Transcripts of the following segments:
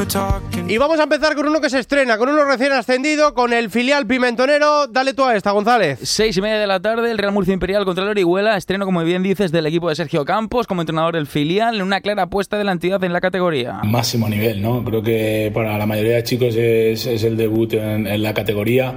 Y vamos a empezar con uno que se estrena, con uno recién ascendido, con el filial pimentonero. Dale tú a esta, González. 6:30 de la tarde, el Real Murcia Imperial contra el Orihuela. Estreno, como bien dices, del equipo de Sergio Campos como entrenador del filial, en una clara apuesta de la entidad en la categoría. Máximo nivel, ¿no? Creo que para la mayoría de chicos es el debut en la categoría.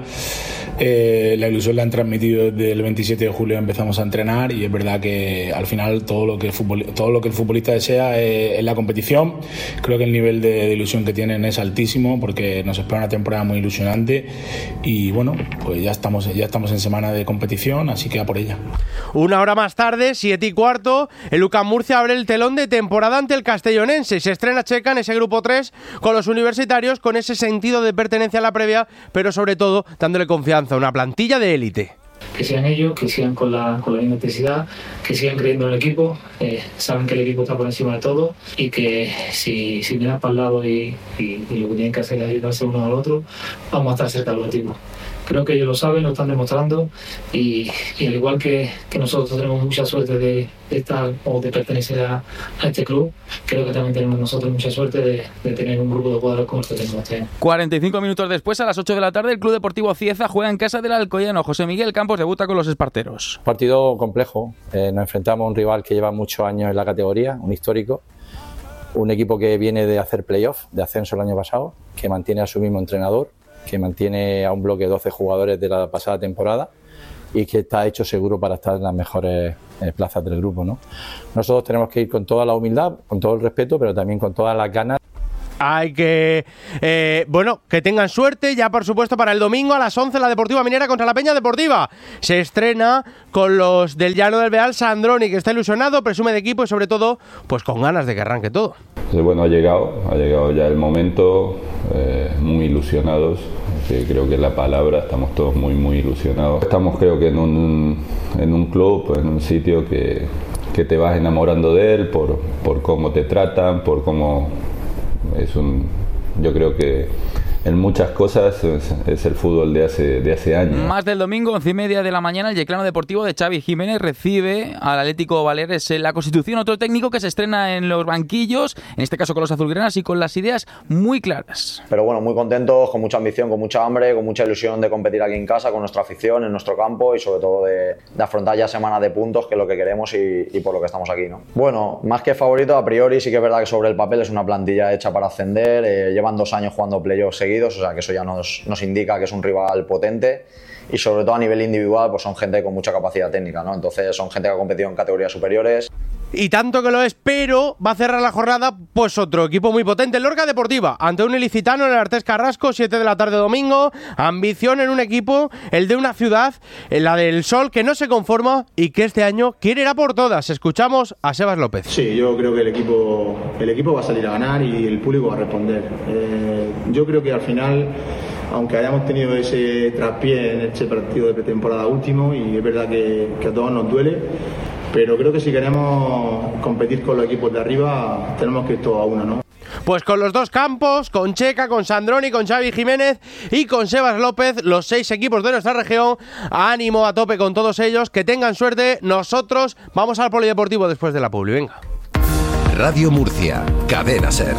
La ilusión la han transmitido desde el 27 de julio, empezamos a entrenar, y es verdad que al final todo lo que el futbolista desea es la competición. Creo que el nivel de ilusión que tienen es altísimo, porque nos espera una temporada muy ilusionante y bueno, pues ya estamos en semana de competición, así que a por ella. Una hora más tarde, 7:15, el UCAM Murcia abre el telón de temporada ante el Castellonense. Se estrena Checa en ese grupo 3 con los universitarios, con ese sentido de pertenencia a la previa, pero sobre todo dándole confianza a una plantilla de élite. Que sean ellos, que sigan con la misma intensidad, que sigan creyendo en el equipo, saben que el equipo está por encima de todo y que si miran para el lado y lo que tienen que hacer es ayudarse uno al otro, vamos a estar cerca del objetivo. Creo que ellos lo saben, lo están demostrando y al igual que nosotros tenemos mucha suerte de estar o de pertenecer a este club, creo que también tenemos nosotros mucha suerte de tener un grupo de jugadores como el que tenemos este año. 45 minutos después, a las 8 de la tarde, el Club Deportivo Cieza juega en casa del Alcoyano. José Miguel Campos debuta con los esparteros. Partido complejo. Nos enfrentamos a un rival que lleva muchos años en la categoría, un histórico. Un equipo que viene de hacer playoff, de ascenso el año pasado, que mantiene a su mismo entrenador, que mantiene a un bloque de 12 jugadores de la pasada temporada y que está hecho seguro para estar en las mejores plazas del grupo, ¿no? Nosotros tenemos que ir con toda la humildad, con todo el respeto, pero también con todas las ganas. Hay que, que tengan suerte. Ya, por supuesto, para el domingo a las 11, la Deportiva Minera contra la Peña Deportiva. Se estrena con los del Llano del Beal. Sandroni, que está ilusionado, presume de equipo y sobre todo, pues con ganas de que arranque todo. Bueno, ha llegado ya el momento, muy ilusionados, que creo que es la palabra, estamos todos muy ilusionados. Estamos, creo que en un club, en un sitio que te vas enamorando de él por cómo te tratan, por cómo yo creo que en muchas cosas es el fútbol de hace años. Más del domingo, 11:30 de la mañana, el Yeclano Deportivo de Xavi Jiménez recibe al Atlético Baleares en la Constitución, otro técnico que se estrena en los banquillos, en este caso con los azulgranas y con las ideas muy claras. Pero bueno, muy contentos, con mucha ambición, con mucha hambre, con mucha ilusión de competir aquí en casa, con nuestra afición, en nuestro campo y sobre todo de afrontar ya semanas de puntos, que es lo que queremos y por lo que estamos aquí, ¿no? Bueno, más que favorito, a priori sí que es verdad que sobre el papel es una plantilla hecha para ascender, llevan 2 años jugando playoffs seguidos, o sea que eso ya nos indica que es un rival potente y sobre todo a nivel individual pues son gente con mucha capacidad técnica, ¿no? Entonces son gente que ha competido en categorías superiores. Y tanto que lo es, pero va a cerrar la jornada pues otro equipo muy potente, el Lorca Deportiva, ante un ilicitano en el Artés Carrasco, 7 de la tarde domingo. Ambición en un equipo, el de una ciudad, la del Sol, que no se conforma y que este año quiere ir a por todas. Escuchamos a Sebas López. Sí, yo creo que el equipo va a salir a ganar y el público va a responder. Yo creo que al final, aunque hayamos tenido ese traspié en este partido de pretemporada último, y es verdad que a todos nos duele, pero creo que si queremos competir con los equipos de arriba tenemos que ir todos a una, ¿no? Pues con los dos campos, con Checa, con Sandroni, con Xavi Jiménez y con Sebas López, los 6 equipos de nuestra región. Ánimo a tope con todos ellos, que tengan suerte. Nosotros vamos al polideportivo después de la publi, venga. Radio Murcia, Cadena SER.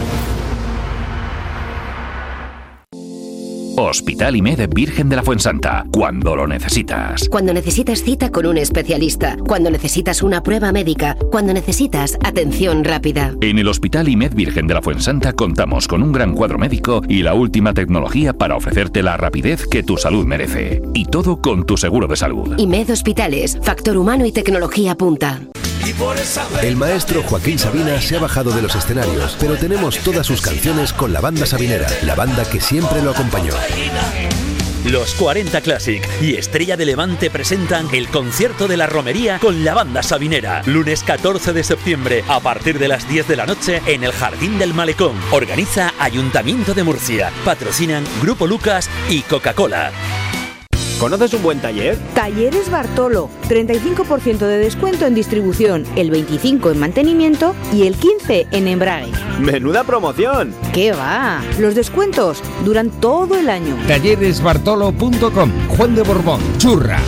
Hospital IMED Virgen de la Fuensanta, cuando lo necesitas. Cuando necesitas cita con un especialista, cuando necesitas una prueba médica, cuando necesitas atención rápida. En el Hospital IMED Virgen de la Fuensanta contamos con un gran cuadro médico y la última tecnología para ofrecerte la rapidez que tu salud merece. Y todo con tu seguro de salud. IMED Hospitales, factor humano y tecnología punta. El maestro Joaquín Sabina se ha bajado de los escenarios, pero tenemos todas sus canciones con la banda Sabinera, la banda que siempre lo acompañó. Los 40 Classic y Estrella de Levante presentan el concierto de la romería con la banda Sabinera. Lunes 14 de septiembre, a partir de las 10 de la noche, en el Jardín del Malecón. Organiza Ayuntamiento de Murcia. Patrocinan Grupo Lucas y Coca-Cola. ¿Conoces un buen taller? Talleres Bartolo, 35% de descuento en distribución, el 25% en mantenimiento y el 15% en embrague. ¡Menuda promoción! ¿Qué va? Los descuentos duran todo el año. Talleresbartolo.com, Juan de Borbón, Churra.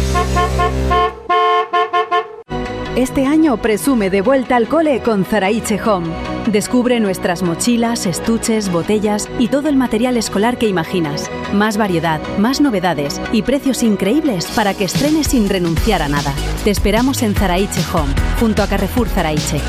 Este año presume de vuelta al cole con Zaraiche Home. Descubre nuestras mochilas, estuches, botellas y todo el material escolar que imaginas. Más variedad, más novedades y precios increíbles para que estrenes sin renunciar a nada. Te esperamos en Zaraiche Home, junto a Carrefour Zaraiche.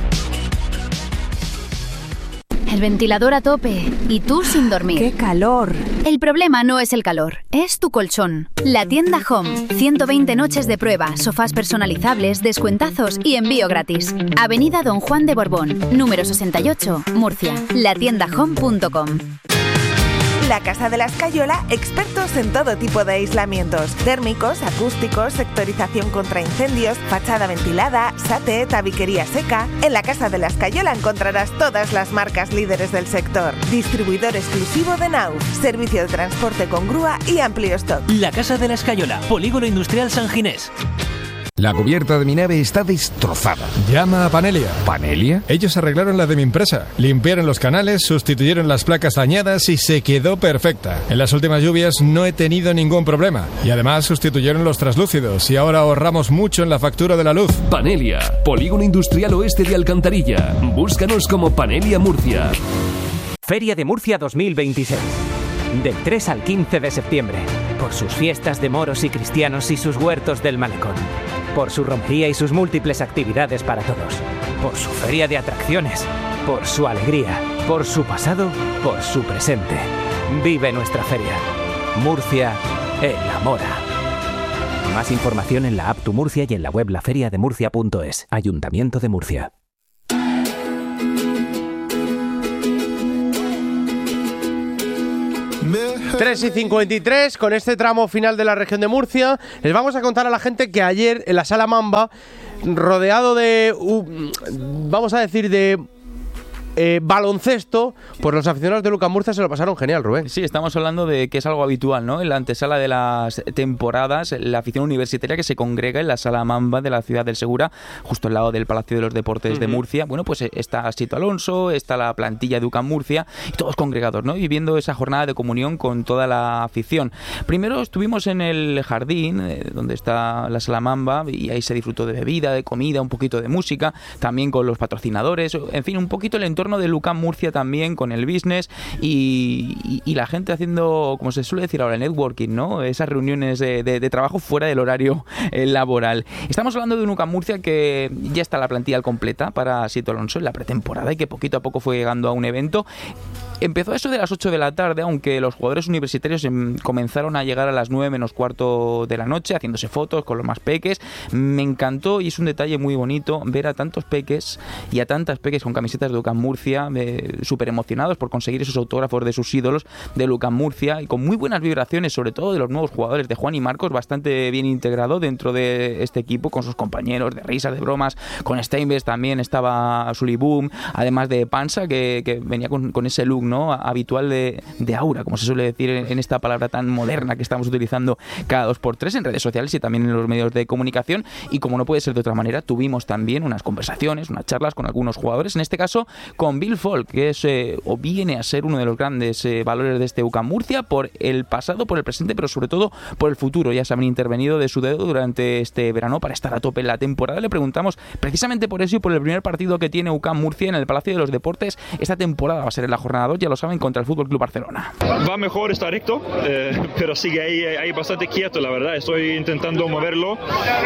El ventilador a tope y tú sin dormir. ¡Qué calor! El problema no es el calor, es tu colchón. La tienda Home. 120 noches de prueba, sofás personalizables, descuentazos y envío gratis. Avenida Don Juan de Borbón, número 68, Murcia. latiendahome.com. La Casa de la Escayola, expertos en todo tipo de aislamientos, térmicos, acústicos, sectorización contra incendios, fachada ventilada, SATE, tabiquería seca. En la Casa de la Escayola encontrarás todas las marcas líderes del sector. Distribuidor exclusivo de Nauf, servicio de transporte con grúa y amplio stock. La Casa de la Escayola, Polígono Industrial San Ginés. La cubierta de mi nave está destrozada. Llama a Panelia. ¿Panelia? Ellos arreglaron la de mi empresa. Limpiaron los canales, sustituyeron las placas dañadas y se quedó perfecta. En las últimas lluvias no he tenido ningún problema. Y además sustituyeron los traslúcidos y ahora ahorramos mucho en la factura de la luz. Panelia, Polígono Industrial Oeste de Alcantarilla. Búscanos como Panelia Murcia. Feria de Murcia 2026. Del 3 al 15 de septiembre. Por sus fiestas de moros y cristianos y sus huertos del malecón. Por su romería y sus múltiples actividades para todos. Por su feria de atracciones. Por su alegría. Por su pasado. Por su presente. Vive nuestra feria. Murcia enamora. Más información en la app Tu Murcia y en la web laferiademurcia.es. Ayuntamiento de Murcia. 3:53, con este tramo final de la región de Murcia, les vamos a contar a la gente que ayer en la Sala Mamba, rodeado de, vamos a decir, de baloncesto, pues los aficionados de UCAM Murcia se lo pasaron genial, Rubén. Sí, estamos hablando de que es algo habitual, ¿no? En la antesala de las temporadas, la afición universitaria que se congrega en la Sala Mamba de la ciudad del Segura, justo al lado del Palacio de los Deportes de Murcia. Bueno, pues está Sito Alonso, está la plantilla de UCAM Murcia y todos congregados, ¿no? Viviendo esa jornada de comunión con toda la afición. Primero estuvimos en el jardín, donde está la Sala Mamba, y ahí se disfrutó de bebida, de comida, un poquito de música, también con los patrocinadores, en fin, un poquito el entorno de UCAM Murcia también, con el business y la gente haciendo, como se suele decir ahora, networking, ¿no? Esas reuniones de trabajo fuera del horario laboral. Estamos hablando de un UCAM Murcia que ya está la plantilla completa para Sito Alonso en la pretemporada y que poquito a poco fue llegando a un evento. Empezó eso de las 8 de la tarde, aunque los jugadores universitarios comenzaron a llegar a las 9 menos cuarto de la noche, haciéndose fotos con los más peques. Me encantó y es un detalle muy bonito ver a tantos peques y a tantas peques con camisetas de UCAM Murcia, súper emocionados por conseguir esos autógrafos de sus ídolos de UCAM Murcia y con muy buenas vibraciones, sobre todo de los nuevos jugadores, de Juan y Marcos, bastante bien integrado dentro de este equipo, con sus compañeros, de risas, de bromas. Con Steinberg también estaba Sully Boom, además de Pansa, que venía con ese look, ¿no?, habitual de aura, como se suele decir en esta palabra tan moderna que estamos utilizando cada 2x3 en redes sociales y también en los medios de comunicación. Y como no puede ser de otra manera, tuvimos también unas conversaciones, unas charlas con algunos jugadores, en este caso con Bill Folk, que es o viene a ser uno de los grandes valores de este UCAM Murcia por el pasado, por el presente, pero sobre todo por el futuro. Ya se han intervenido de su dedo durante este verano para estar a tope en la temporada. Le preguntamos precisamente por eso y por el primer partido que tiene UCAM Murcia en el Palacio de los Deportes esta temporada. Va a ser en la jornada 2, ya lo saben, contra el FC Barcelona. Va mejor, está recto, pero sigue ahí bastante quieto, la verdad. Estoy intentando moverlo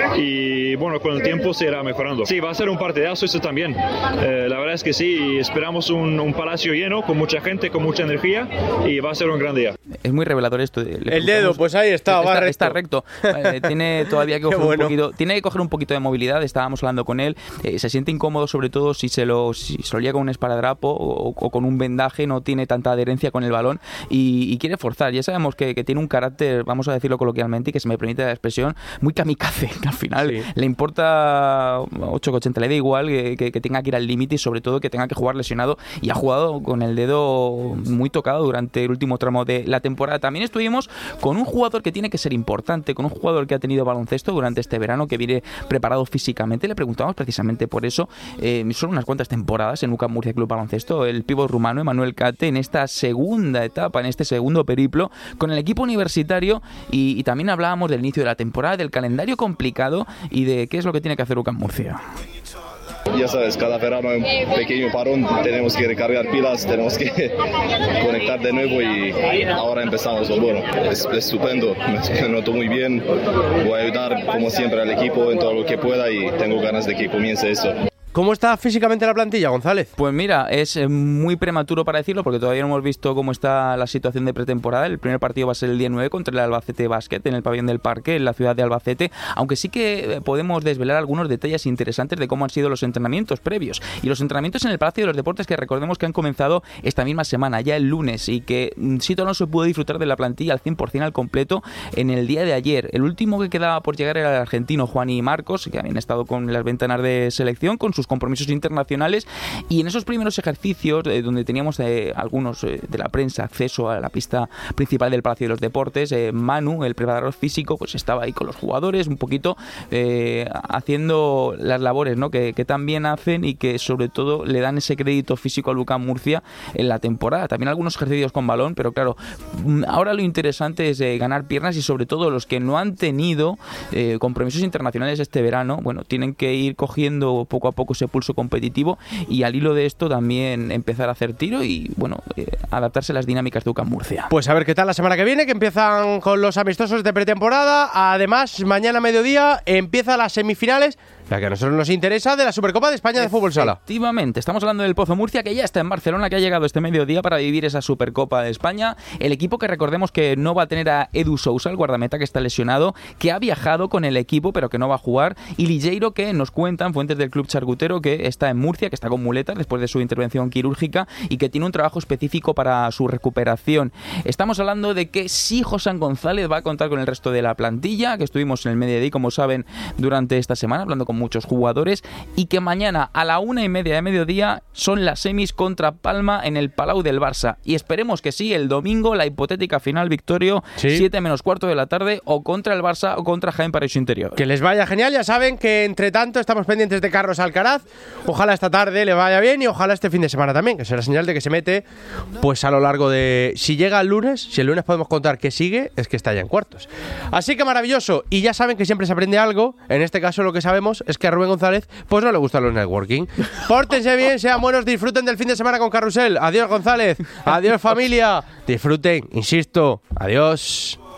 y bueno, con el tiempo se irá mejorando. Sí, va a ser un partidazo eso también. La verdad es que sí, y esperamos un palacio lleno, con mucha gente, con mucha energía, y va a ser un gran día. Es muy revelador esto. El dedo, pues ahí está, va recto. Está recto. Tiene todavía que coger un poquito, tiene que coger un poquito de movilidad. Estábamos hablando con él. Se siente incómodo, sobre todo si se lo llega con un esparadrapo o con un vendaje, no tiene tanta adherencia con el balón y quiere forzar. Ya sabemos que tiene un carácter, vamos a decirlo coloquialmente, y que se me permite la expresión, muy kamikaze, que al final le importa 8,80, le da igual que tenga que ir al límite y sobre todo que tenga que jugar lesionado, y ha jugado con el dedo muy tocado durante el último tramo de la temporada. También estuvimos con un jugador que tiene que ser importante, con un jugador que ha tenido baloncesto durante este verano, que viene preparado físicamente. Le preguntamos precisamente por eso, son unas cuantas temporadas en UCAM Murcia Club Baloncesto, el pívot rumano Emanuel Cate en esta segunda etapa, en este segundo periplo con el equipo universitario, y también hablábamos del inicio de la temporada, del calendario complicado y de qué es lo que tiene que hacer UCAM Murcia. Ya sabes, cada verano hay un pequeño parón, tenemos que recargar pilas, tenemos que conectar de nuevo y ahora empezamos. Bueno, es estupendo, me noto muy bien, voy a ayudar como siempre al equipo en todo lo que pueda y tengo ganas de que comience eso. ¿Cómo está físicamente la plantilla, González? Pues mira, es muy prematuro para decirlo porque todavía no hemos visto cómo está la situación de pretemporada. El primer partido va a ser el día 9 contra el Albacete Basket en el pabellón del Parque, en la ciudad de Albacete, aunque sí que podemos desvelar algunos detalles interesantes de cómo han sido los entrenamientos previos. Y los entrenamientos en el Palacio de los Deportes, que recordemos que han comenzado esta misma semana, ya el lunes, y que Sito Alonso pudo disfrutar de la plantilla al 100% al completo en el día de ayer. El último que quedaba por llegar era el argentino Juani Marcos, que habían estado con las ventanas de selección, con sus compromisos internacionales, y en esos primeros ejercicios donde teníamos algunos de la prensa acceso a la pista principal del Palacio de los Deportes, Manu, el preparador físico, pues estaba ahí con los jugadores un poquito haciendo las labores, ¿no? que también hacen y que sobre todo le dan ese crédito físico al UCAM Murcia en la temporada. También algunos ejercicios con balón, pero claro, ahora lo interesante es ganar piernas, y sobre todo los que no han tenido compromisos internacionales este verano, bueno, tienen que ir cogiendo poco a poco ese pulso competitivo y al hilo de esto también empezar a hacer tiro y bueno, adaptarse a las dinámicas de UCAM Murcia. Pues a ver qué tal la semana que viene, que empiezan con los amistosos de pretemporada. Además, mañana a mediodía empiezan las semifinales, la que a nosotros nos interesa, de la Supercopa de España de Fútbol Sala. Efectivamente, estamos hablando del Pozo Murcia, que ya está en Barcelona, que ha llegado este mediodía para vivir esa Supercopa de España. El equipo que recordemos que no va a tener a Edu Sousa, el guardameta que está lesionado, que ha viajado con el equipo pero que no va a jugar, y Ligeiro, que nos cuentan fuentes del club charcutero que está en Murcia, que está con muletas después de su intervención quirúrgica y que tiene un trabajo específico para su recuperación. Estamos hablando de que sí, Josán González va a contar con el resto de la plantilla, que estuvimos en el mediodía, como saben, durante esta semana hablando con muchos jugadores, y que mañana a la 1:30 de mediodía son las semis contra Palma en el Palau del Barça, y esperemos que sí, el domingo la hipotética final, Victorio, 7 menos cuarto de la tarde, o contra el Barça o contra Jaén Paraíso Interior. Que les vaya genial. Ya saben que entre tanto estamos pendientes de Carlos Alcaraz. Ojalá esta tarde le vaya bien y ojalá este fin de semana también, que será señal de que se mete pues a lo largo de... Si llega el lunes, si el lunes podemos contar que sigue, es que está ya en cuartos. Así que maravilloso. Y ya saben que siempre se aprende algo. En este caso lo que sabemos es que a Rubén González pues no le gustan los networking. Pórtense bien, sean buenos, disfruten del fin de semana con Carrusel. Adiós, González. Adiós, familia. Disfruten, insisto. Adiós.